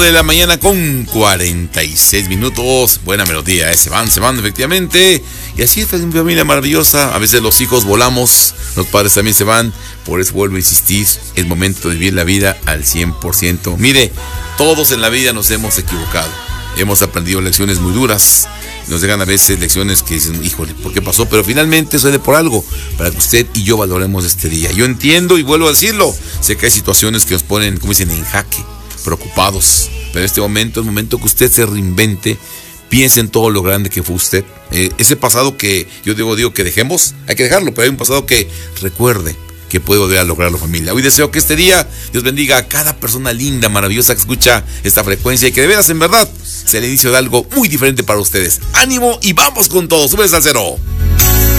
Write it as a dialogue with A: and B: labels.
A: de la mañana con 46 minutos. Buena melodía, se van efectivamente. Y así es una familia maravillosa. A veces los hijos volamos, los padres también se van. Por eso vuelvo a insistir, es momento de vivir la vida al 100%. Mire, todos en la vida nos hemos equivocado. Hemos aprendido lecciones muy duras. Nos dejan a veces lecciones que dicen, híjole, ¿por qué pasó? Pero finalmente sucede por algo, para que usted y yo valoremos este día. Yo entiendo y vuelvo a decirlo. Sé que hay situaciones que nos ponen, como dicen, en jaque, preocupados. Pero en este momento es el momento que usted se reinvente. Piense en todo lo grande que fue usted. Ese pasado que yo digo que dejemos, hay que dejarlo, pero hay un pasado que recuerde que puede volver a lograrlo, familia. Hoy deseo que este día Dios bendiga a cada persona linda, maravillosa que escucha esta frecuencia y que de veras, en verdad, sea el inicio de algo muy diferente para ustedes. ¡Ánimo y vamos con todo! ¡Subes al cero!